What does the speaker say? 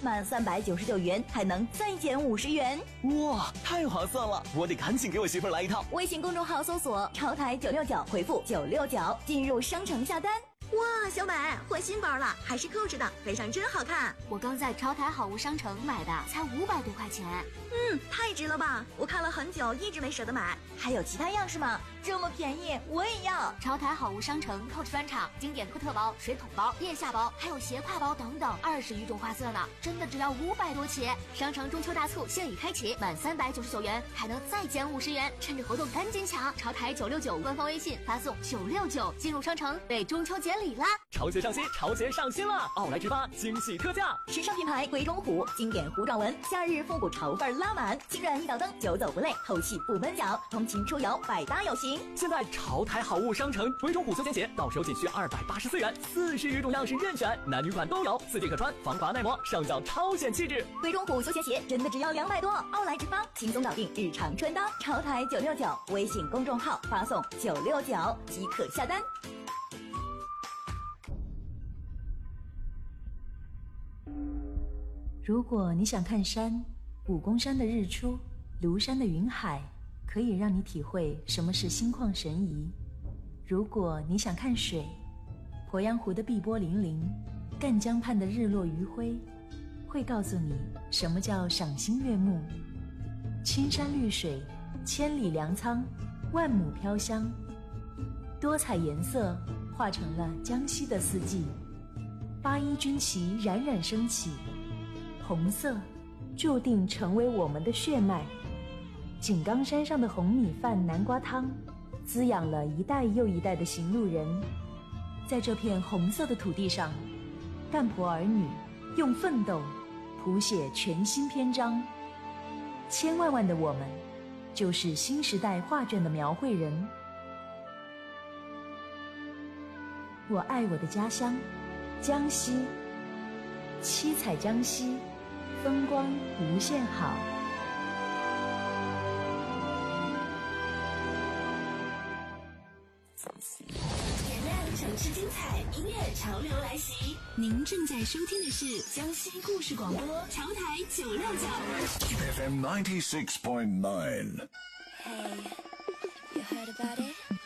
满399元还能再减50元。 哇，太划算了！我得赶紧给我媳妇来一套。 微信公众号搜索潮台969，回复969进入商城下单。 哇，小美换新包了，还是扣着的，背上真好看。 我刚在潮台好物商城买的，才500多块钱。 太值了吧！我看了很久，一直没舍得买。 还有其他样式吗？这么便宜，我也要。 潮台好物商城 Coach 专场，经典科特包、水桶包、腋下包，还有斜挎包等等，20余种花色呢，真的只要500多起。商城中秋大促现已开启，满399元还能再减50元，趁着活动赶紧抢！潮台969官方微信发送969进入商城，为中秋节礼啦！ 潮节上新，潮节上新了！奥莱之发惊喜特价， 时尚品牌鬼冢虎经典糊状纹，夏日复古潮范拉满，轻软一脚蹬，久走不累，透气不闷脚，通勤出游百搭有型。 现在潮台好物商城鬼冢虎休闲鞋到手仅需284元，40余种样式任选，男女款都有，4季可穿，防滑耐磨，上脚超显气质。 鬼冢虎休闲鞋真的只要200多，奥莱之发轻松搞定日常穿搭。潮台969微信公众号发送969即可下单。 如果你想看山，武功山的日出，庐山的云海，可以让你体会什么是心旷神怡。如果你想看水，鄱阳湖的碧波粼粼，赣江畔的日落余晖，会告诉你什么叫赏心悦目。青山绿水，千里粮仓，万亩飘香，多彩颜色化成了江西的四季。八一军旗冉冉升起，红色注定成为我们的血脉。井冈山上的红米饭南瓜汤，滋养了一代又一代的行路人。在这片红色的土地上，干婆儿女用奋斗谱写全新篇章。千万万的我们，就是新时代画卷的描绘人。我爱我的家乡江西，七彩江西，风光无限好。 点亮城市精彩，音乐潮流来袭。您正在收听的是江西故事广播潮台969 FM 96.9。 Hey, you heard about it?